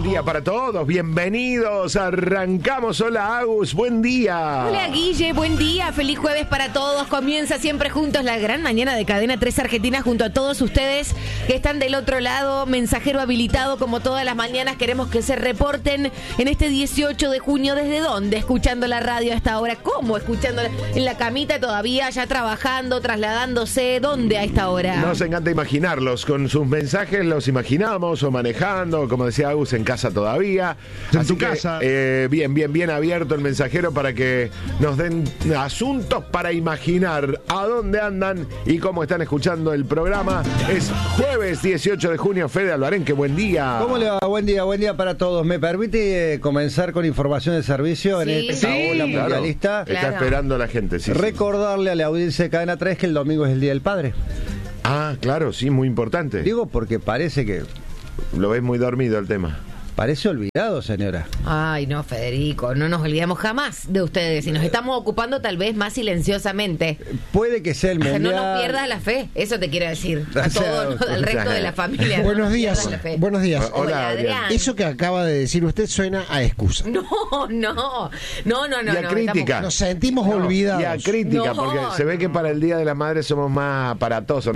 Buen día para todos, bienvenidos, arrancamos. Hola Agus, buen día. Hola Guille, buen día, feliz jueves para todos. Comienza siempre juntos la gran mañana de Cadena 3 Argentina junto a todos ustedes que están del otro lado. Mensajero habilitado como todas las mañanas, queremos que se reporten en este 18 de junio. ¿Desde dónde? Escuchando la radio a esta hora. ¿Cómo? Escuchándola en la camita todavía, ya trabajando, trasladándose. ¿Dónde a esta hora? Nos encanta imaginarlos, con sus mensajes los imaginamos, o manejando, como decía Agus, en casa todavía. En tu casa. Bien abierto el mensajero para que nos den asuntos para imaginar a dónde andan y cómo están escuchando el programa. Es jueves 18 de junio, Fede Alvarenque, buen día. ¿Cómo le va? Buen día para todos. ¿Me permite comenzar con información de servicio en esta ola mundialista? Claro. Está esperando la gente. Sí, recordarle a la audiencia de Cadena 3 que el domingo es el Día del Padre. Ah, claro, sí, muy importante. Digo porque parece que... Lo ves muy dormido el tema. Parece olvidado, señora. Ay, no, Federico, no nos olvidamos jamás de ustedes y nos estamos ocupando tal vez más silenciosamente. Puede que sea el mundial. No nos pierdas la fe, eso te quiero decir. A todos, ¿no? Al resto de la familia. Buenos días. Buenos días. Hola, Adrián. Eso que acaba de decir usted suena a excusa. No. Y a crítica. Nos sentimos olvidados. Y a crítica, porque se ve que para el Día de la Madre somos más aparatosos.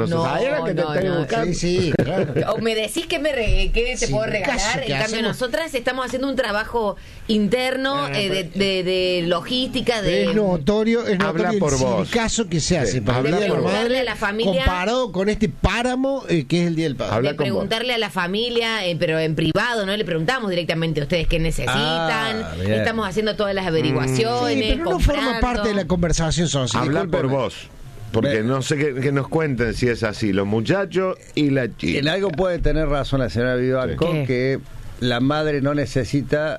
Sí, claro. O me decís que te puedo regalar. En cambio, nosotras estamos haciendo un trabajo interno de logística. Es notorio Habla por el vos. caso que se hace para el Día de la Madre, a la familia, comparado con este páramo que es el Día del Padre. de preguntarle a la familia, pero en privado, no le preguntamos directamente a ustedes qué necesitan. Estamos haciendo todas las averiguaciones. Sí, pero no forma parte de la conversación social. Habla por vos. Porque no sé que nos cuenten si es así, los muchachos y la chica. En algo puede tener razón la señora Vivanco, que la madre no necesita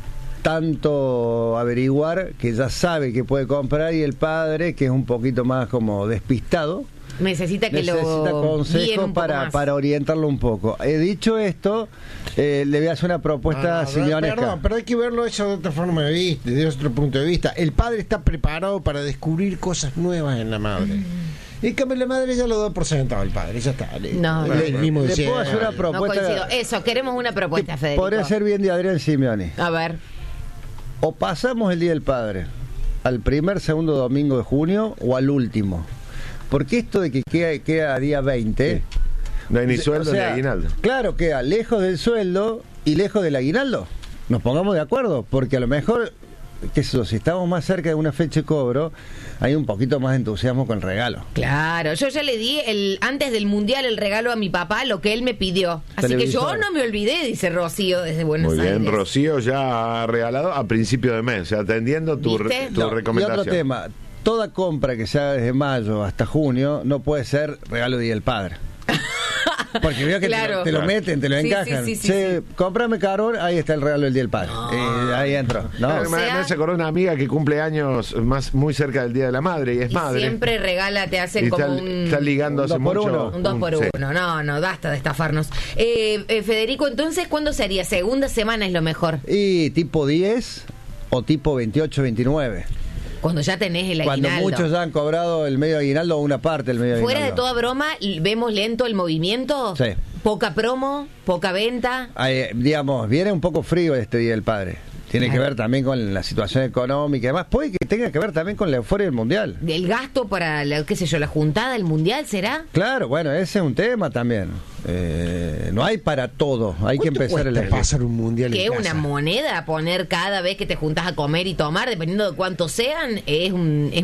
tanto averiguar, que ya sabe que puede comprar, y el padre, que es un poquito más como despistado, necesita consejos para orientarlo un poco. He dicho esto, le voy a hacer una propuesta simeonesca. Perdón, pero hay que verlo eso de otra forma de vista, desde otro punto de vista. El padre está preparado para descubrir cosas nuevas en la madre. Y que la madre ya lo da por sentado el padre, ya está. Le puedo hacer una propuesta. No coincido. Eso, queremos una propuesta, Federico. Podría ser bien de Adrián Simeoni. A ver. O pasamos el Día del Padre al segundo domingo de junio o al último. Porque esto de que queda día 20... No hay ni sueldo ni aguinaldo. Claro, queda lejos del sueldo y lejos del aguinaldo. Nos pongamos de acuerdo, porque a lo mejor, si estamos más cerca de una fecha de cobro, hay un poquito más de entusiasmo con el regalo. Claro, yo ya le di antes del Mundial el regalo a mi papá, lo que él me pidió. Así que yo no me olvidé, dice Rocío desde Buenos Aires. Muy bien, Rocío ya ha regalado a principio de mes, atendiendo tu recomendación. Y otro tema, toda compra que se haga desde mayo hasta junio no puede ser regalo de Día del Padre. Porque veo que te lo meten, te lo encajan. Sí. Cómprame carbón, ahí está el regalo del Día del Padre. Ahí entro. Me hace acordar una amiga que cumple años muy cerca del Día de la Madre y es madre. Siempre regala, te hacen como está ligando hace mucho. Un 2 por 1. No, basta de estafarnos. Federico, entonces, ¿cuándo sería? ¿Segunda semana es lo mejor? Y tipo 10 o tipo 28, 29. Cuando ya tenés el aguinaldo. Cuando muchos ya han cobrado el medio aguinaldo o una parte del medio aguinaldo. Fuera de toda broma, ¿vemos lento el movimiento? Sí. Poca promo, poca venta. Digamos, viene un poco frío este Día del Padre. Tiene que ver también con la situación económica y demás. Puede que tenga que ver también con la euforia del Mundial. ¿El gasto para, la juntada del Mundial será? Claro, bueno, ese es un tema también. No hay para todo. Hay que empezar a pasar un Mundial que es una moneda poner cada vez que te juntás a comer y tomar, dependiendo de cuántos sean, es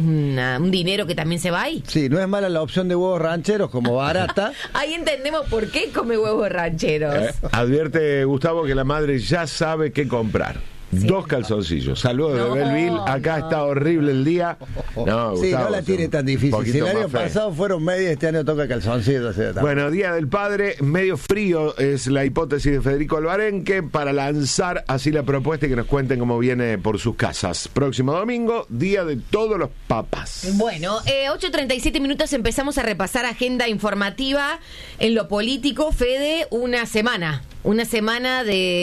un dinero que también se va ahí. Sí, no es mala la opción de huevos rancheros como barata. Ahí entendemos por qué come huevos rancheros. Advierte Gustavo que la madre ya sabe qué comprar. Sí, 2 calzoncillos. Saludos de Belleville. Acá está horrible el día. No, sí, Gustavo, no la tiene tan difícil. Si el año pasado fueron medias, este año toca calzoncillos. Bueno, Día del Padre, medio frío es la hipótesis de Federico Alvarenque para lanzar así la propuesta y que nos cuenten cómo viene por sus casas. Próximo domingo, Día de todos los papás. Bueno, 8:37 minutos, empezamos a repasar agenda informativa en lo político. Fede, una semana una semana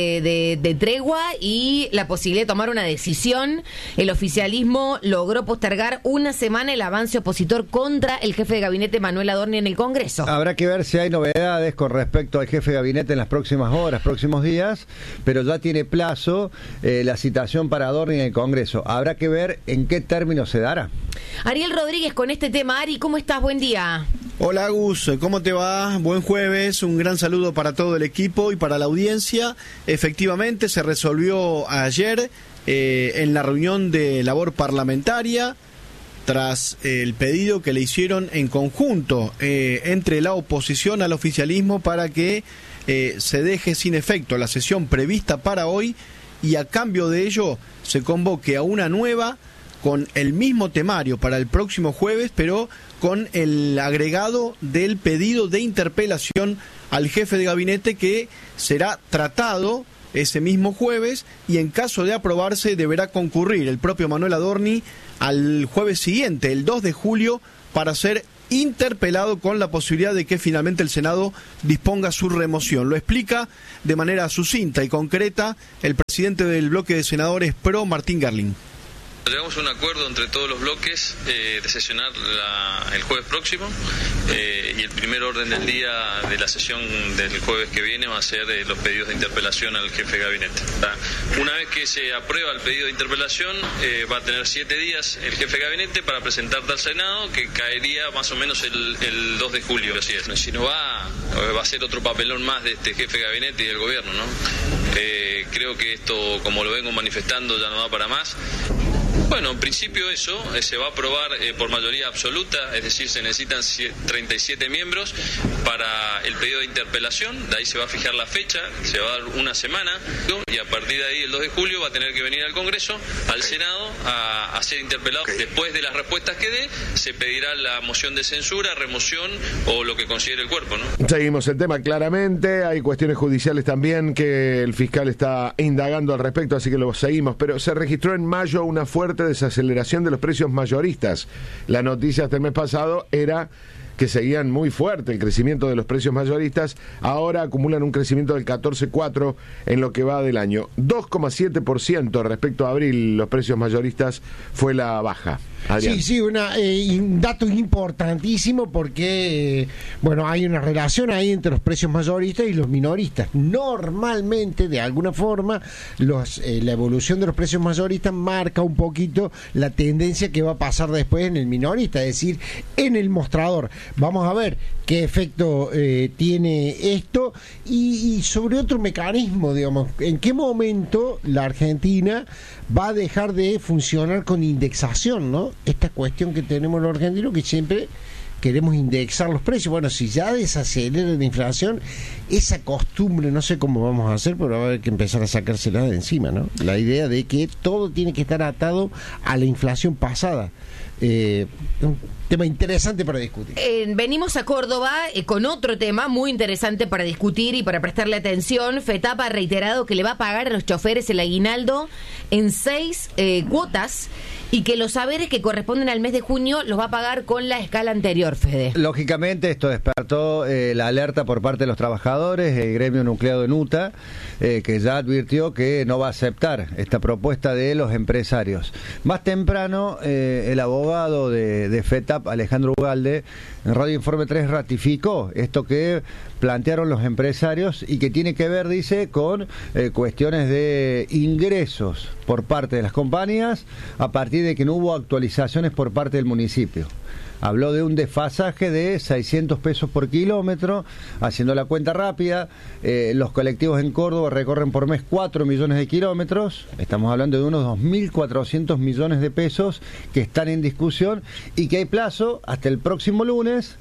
de tregua y la posibilidad de tomar una decisión. El oficialismo logró postergar una semana el avance opositor contra el jefe de gabinete Manuel Adorni en el Congreso. Habrá que ver si hay novedades con respecto al jefe de gabinete en las próximas horas, próximos días, pero ya tiene plazo la citación para Adorni en el Congreso. Habrá que ver en qué términos se dará. Ariel Rodríguez con este tema. Ari, ¿cómo estás? Buen día. Hola Agus, ¿cómo te va? Buen jueves, un gran saludo para todo el equipo y para la audiencia. Efectivamente se resolvió ayer en la reunión de labor parlamentaria tras el pedido que le hicieron en conjunto entre la oposición al oficialismo para que se deje sin efecto la sesión prevista para hoy y a cambio de ello se convoque a una nueva con el mismo temario para el próximo jueves, pero con el agregado del pedido de interpelación al jefe de gabinete que será tratado ese mismo jueves y en caso de aprobarse deberá concurrir el propio Manuel Adorni al jueves siguiente, el 2 de julio, para ser interpelado con la posibilidad de que finalmente el Senado disponga su remoción. Lo explica de manera sucinta y concreta el presidente del bloque de senadores PRO, Martín Garlin. Llegamos a un acuerdo entre todos los bloques de sesionar el jueves próximo y el primer orden del día de la sesión del jueves que viene va a ser los pedidos de interpelación al jefe de gabinete. Una vez que se aprueba el pedido de interpelación va a tener 7 días el jefe de gabinete para presentarse al Senado, que caería más o menos el 2 de julio. Así es. Si no va a ser otro papelón más de este jefe de gabinete y del gobierno, ¿no? Creo que esto, como lo vengo manifestando, ya no da para más. Bueno, en principio eso se va a aprobar por mayoría absoluta, es decir, se necesitan 37 miembros para el pedido de interpelación, de ahí se va a fijar la fecha, se va a dar una semana y a partir de ahí el 2 de julio va a tener que venir al Congreso, al Senado, a ser interpelado. Después de las respuestas que dé, se pedirá la moción de censura, remoción o lo que considere el cuerpo, ¿no? Seguimos el tema claramente, hay cuestiones judiciales también que el fiscal está indagando al respecto, así que lo seguimos, pero se registró en mayo una fuerte desaceleración de los precios mayoristas. La noticia hasta el mes pasado era que seguían muy fuerte el crecimiento de los precios mayoristas, ahora acumulan un crecimiento del 14,4% en lo que va del año. 2,7% respecto a abril, los precios mayoristas fue la baja. Adrián. Sí, un dato importantísimo porque, bueno, hay una relación ahí entre los precios mayoristas y los minoristas. Normalmente, de alguna forma, la evolución de los precios mayoristas marca un poquito la tendencia que va a pasar después en el minorista, es decir, en el mostrador. Vamos a ver qué efecto tiene esto y sobre otro mecanismo, digamos, en qué momento la Argentina va a dejar de funcionar con indexación, ¿no? Esta cuestión que tenemos los argentinos que siempre queremos indexar los precios. Bueno, si ya desacelera la inflación, esa costumbre, no sé cómo vamos a hacer, pero va a haber que empezar a sacársela de encima, ¿no? La idea de que todo tiene que estar atado a la inflación pasada. Un tema interesante para discutir. Venimos a Córdoba con otro tema muy interesante para discutir y para prestarle atención. FETAP ha reiterado que le va a pagar a los choferes el aguinaldo en 6 cuotas y que los saberes que corresponden al mes de junio los va a pagar con la escala anterior, Fede. Lógicamente esto despertó la alerta por parte de los trabajadores, el gremio nucleado de UTA, que ya advirtió que no va a aceptar esta propuesta de los empresarios. Más temprano, el abogado de FETAP, Alejandro Ugalde, en Radio Informe 3 ratificó esto que plantearon los empresarios y que tiene que ver, dice, con cuestiones de ingresos por parte de las compañías a partir de que no hubo actualizaciones por parte del municipio. Habló de un desfasaje de 600 pesos por kilómetro, haciendo la cuenta rápida. Los colectivos en Córdoba recorren por mes 4 millones de kilómetros. Estamos hablando de unos 2.400 millones de pesos que están en discusión y que hay plazo hasta el próximo lunes,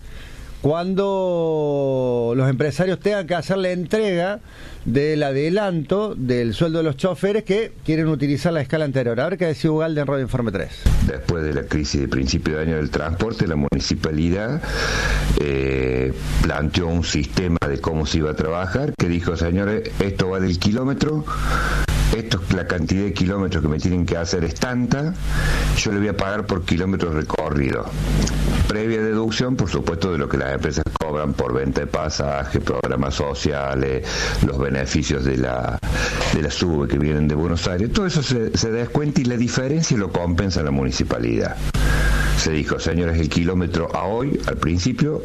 cuando los empresarios tengan que hacer la entrega del adelanto del sueldo de los choferes que quieren utilizar la escala anterior. A ver qué decía Ugalde en Radio Informe 3. Después de la crisis de principio de año del transporte, la municipalidad planteó un sistema de cómo se iba a trabajar, que dijo, señores, esto va del kilómetro, la cantidad de kilómetros que me tienen que hacer es tanta, yo le voy a pagar por kilómetros recorridos. Previa deducción, por supuesto, de lo que las empresas cobran por venta de pasajes, programas sociales, los beneficios de la SUBE que vienen de Buenos Aires. Todo eso se descuenta y la diferencia lo compensa la municipalidad. Se dijo, señores, el kilómetro a hoy, al principio,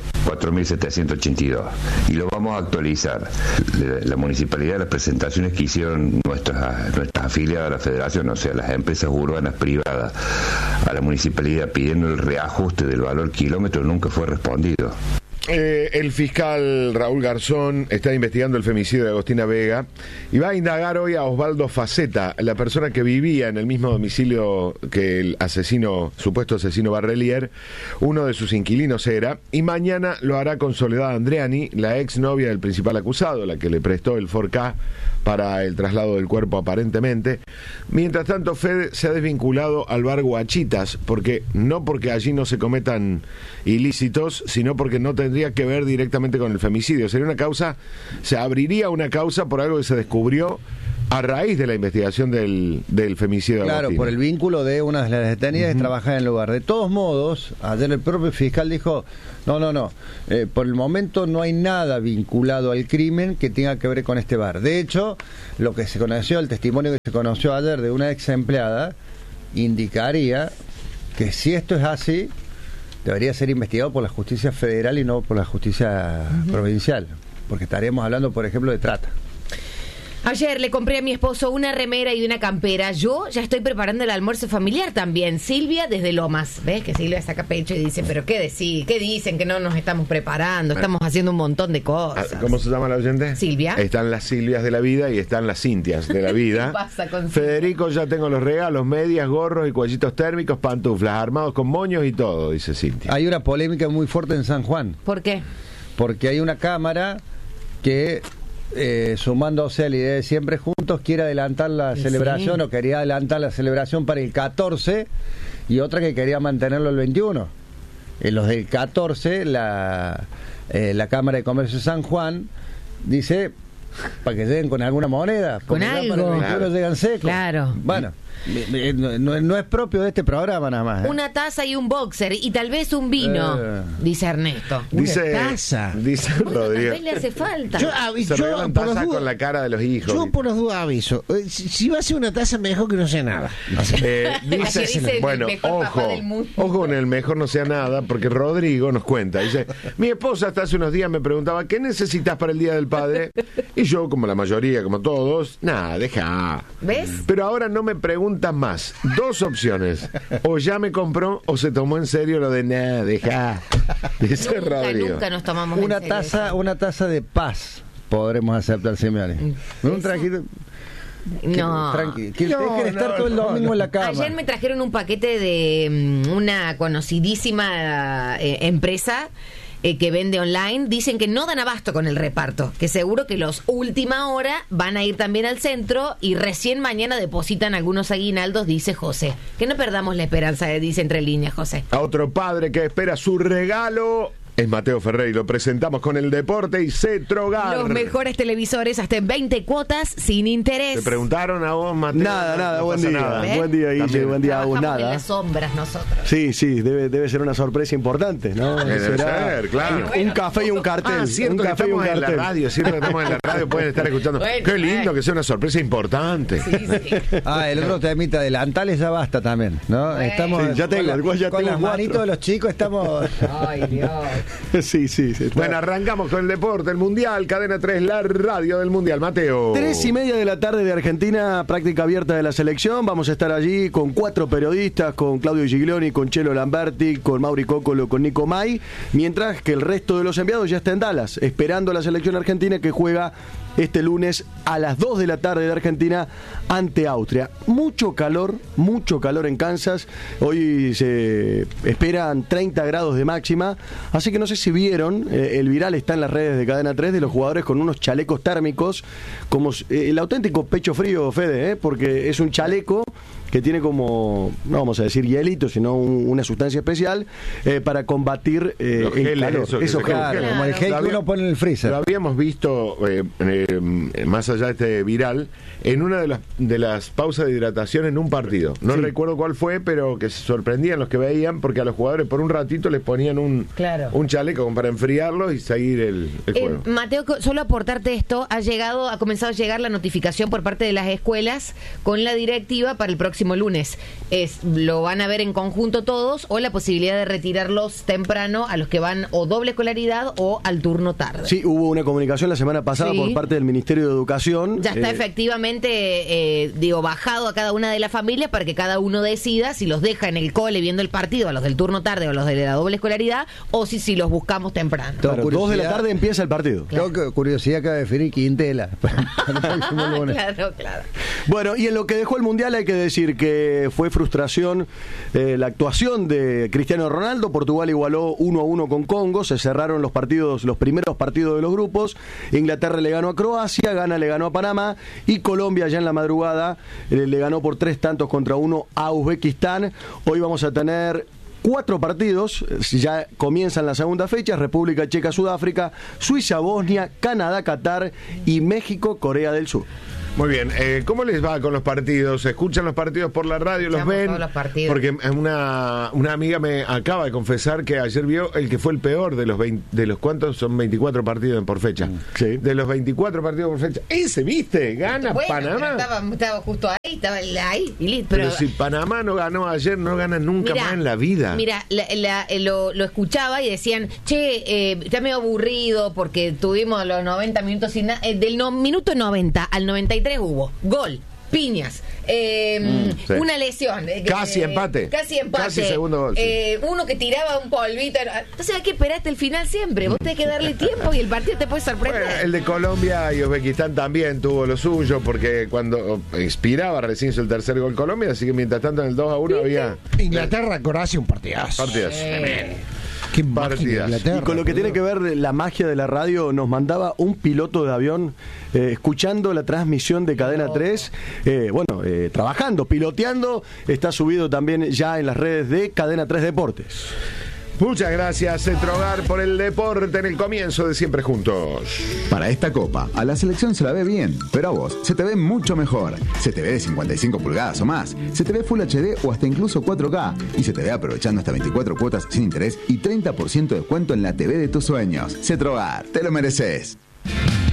4.782. Y lo vamos a actualizar. La municipalidad, las presentaciones que hicieron nuestras afiliadas a la federación, o sea, las empresas urbanas privadas, a la municipalidad pidiendo el reajuste del valor kilómetro, nunca fue respondido. El fiscal Raúl Garzón está investigando el femicidio de Agostina Vega y va a indagar hoy a Osvaldo Faceta, la persona que vivía en el mismo domicilio que el supuesto asesino Barrelier. Uno de sus inquilinos era, y mañana lo hará con Soledad Andreani, la exnovia del principal acusado, la que le prestó el 4K para el traslado del cuerpo aparentemente. Mientras tanto, Fede se ha desvinculado al bar Guachitas, no porque allí no se cometan ilícitos, sino porque no tendría que ver directamente con el femicidio. Se abriría una causa por algo que se descubrió a raíz de la investigación del femicidio de Claro, Agostina. por el vínculo de una de las detenidas que trabaja en el lugar. De todos modos, ayer el propio fiscal dijo, no, por el momento no hay nada vinculado al crimen que tenga que ver con este bar. De hecho, lo que se conoció, el testimonio que se conoció ayer de una ex empleada, indicaría que si esto es así, debería ser investigado por la justicia federal y no por la justicia provincial, porque estaríamos hablando, por ejemplo, de trata. Ayer le compré a mi esposo una remera y una campera. Yo ya estoy preparando el almuerzo familiar también. Silvia desde Lomas. ¿Ves que Silvia saca pecho y dice, pero qué decís? ¿Qué dicen que no nos estamos preparando? Estamos haciendo un montón de cosas. ¿Cómo se llama la oyente? Silvia. Están las Silvias de la vida y están las Cintias de la vida. ¿Qué pasa con Federico, ya tengo los regalos, medias, gorros y cuellitos térmicos, pantuflas, armados con moños y todo, dice Cintia. Hay una polémica muy fuerte en San Juan. ¿Por qué? Porque hay una cámara que, sumándose a la idea de Siempre Juntos, quiere adelantar la celebración, o quería adelantar la celebración para el 14, y otra que quería mantenerlo el 21. En los del 14, la Cámara de Comercio de San Juan dice, para que lleguen con alguna moneda, con algo. Para el 21 llegan secos. Claro. Bueno, no es propio de este programa nada más. Una taza y un boxer y tal vez un vino, dice Ernesto. Dice taza. Dice Bueno, tal Rodrigo. vez le hace falta. Se regalan por las tazas dudas- con la cara de los hijos. Yo por las dudas aviso, si va a ser una taza mejor que no sea nada. Dice el bueno, mejor papá del mundo. ojo con el mejor no sea nada, porque Rodrigo nos cuenta, dice, mi esposa hasta hace unos días me preguntaba, ¿qué necesitas para el Día del Padre? Y yo, como la mayoría, como todos, nada, deja. ¿Ves? Pero ahora no me preguntan más. Dos opciones, o ya me compró o se tomó en serio lo de nada, deja. Dice Rodrigo. Nunca nos tomamos Una en serio taza, eso. una taza de paz podremos aceptar, Simeone. Un trajito. No. Tranqui, que dejen de estar todo el domingo en la cama. Ayer me trajeron un paquete de una conocidísima empresa que vende online. Dicen que no dan abasto con el reparto, que seguro que los última hora van a ir también al centro y recién mañana depositan algunos aguinaldos, dice José. Que no perdamos la esperanza, dice entre líneas José. A otro padre que espera su regalo es Mateo Ferrey. Lo presentamos con el deporte y Cetrogar. Los mejores televisores hasta en 20 cuotas sin interés. ¿Te preguntaron a vos, Mateo? Nada, No buen pasa día. nada. ¿Eh? Buen día, Guille, También. buen día, Agus, Trabajamos en nada. las sombras nosotros. Sí, debe ser una sorpresa importante, ¿no? Debe ser, claro. Un café y un cartel. Ah, cierto un que café y un estamos en la cartel. radio, cierto que estamos en la radio, pueden estar escuchando. Bueno, Qué lindo que sea una sorpresa importante. Sí, sí. El otro temita adelantales ya basta también, ¿no? Bueno. Estamos Sí, ya tengo, con, igual ya con tengo las 4. manitos de los chicos estamos. Ay, Dios. Sí. está. Bueno, arrancamos con el deporte, el Mundial, Cadena 3, la radio del Mundial. Mateo. 3:30 de la tarde de Argentina, práctica abierta de la selección. Vamos a estar allí con 4 periodistas, con Claudio Giglioni, con Chelo Lamberti, con Mauri Cócolo, con Nico May, mientras que el resto de los enviados ya está en Dallas, esperando a la selección argentina que juega este lunes a las 2 de la tarde de Argentina ante Austria. Mucho calor en Kansas. Hoy se esperan 30 grados de máxima, así que no sé si vieron, el viral está en las redes de Cadena 3 de los jugadores con unos chalecos térmicos, como el auténtico pecho frío, Fede, porque es un chaleco que tiene como, no vamos a decir hielito, sino una sustancia especial para combatir los geles, el calor. eso Claro, como el gel que uno pone en el freezer. Lo habíamos visto, más allá de este viral, en una de las pausas de hidratación en un partido. No recuerdo cuál fue, pero que se sorprendían los que veían, porque a los jugadores por un ratito les ponían un chaleco como para enfriarlos y seguir el juego. Mateo, solo aportarte esto, ha comenzado a llegar la notificación por parte de las escuelas con la directiva para el próximo lunes. Lo van a ver en conjunto todos, o la posibilidad de retirarlos temprano a los que van o doble escolaridad o al turno tarde. Sí, hubo una comunicación la semana pasada por parte del Ministerio de Educación. Ya está efectivamente, bajado a cada una de las familias para que cada uno decida si los deja en el cole viendo el partido a los del turno tarde o a los de la doble escolaridad, o si los buscamos temprano. Claro, 2 de la tarde empieza el partido. Claro. Tengo curiosidad que va a definir Quintela. Claro. Bueno, y en lo que dejó el Mundial hay que decir que fue frustración la actuación de Cristiano Ronaldo. Portugal igualó 1-1 con Congo, se cerraron los primeros partidos de los grupos. Inglaterra le ganó a Croacia, Ghana le ganó a Panamá, y Colombia ya en la madrugada le ganó por 3-1 a Uzbekistán. Hoy vamos a tener 4 partidos, ya comienzan la segunda fecha: República Checa, Sudáfrica, Suiza, Bosnia, Canadá, Qatar y México, Corea del Sur. Muy bien, ¿cómo les va con los partidos? ¿Escuchan los partidos por la radio? ¿Los ven? Todos los partidos. Porque una amiga me acaba de confesar que ayer vio el que fue el peor de los ¿cuántos? Son 24 partidos por fecha. Sí. De los 24 partidos por fecha. Ese, ¿viste? Gana Panamá. Estaba justo ahí, estaba ahí. Pero si Panamá no ganó ayer, no gana nunca más en la vida. Mira, lo escuchaba y decían, está medio aburrido porque tuvimos los 90 minutos sin nada. Del minuto 90 al 93 hubo gol, piñas, una lesión, casi empate, casi segundo gol, uno que tiraba un polvito. Entonces hay que esperar hasta el final siempre. Vos tenés que darle tiempo y el partido te puede sorprender. Bueno, el de Colombia y Uzbekistán también tuvo lo suyo, porque cuando inspiraba recién hizo el tercer gol Colombia, así que mientras tanto en el 2-1 había Inglaterra-Croacia, un partidazo. Qué partidas. Y con lo que tiene que ver la magia de la radio, nos mandaba un piloto de avión escuchando la transmisión de Cadena 3, trabajando, piloteando. Está subido también ya en las redes de Cadena 3 Deportes. Muchas gracias, Cetrogar, por el deporte en el comienzo de Siempre Juntos. Para esta copa, a la selección se la ve bien, pero a vos se te ve mucho mejor. Se te ve de 55 pulgadas o más, se te ve Full HD o hasta incluso 4K, y se te ve aprovechando hasta 24 cuotas sin interés y 30% de descuento en la TV de tus sueños. Cetrogar, te lo mereces.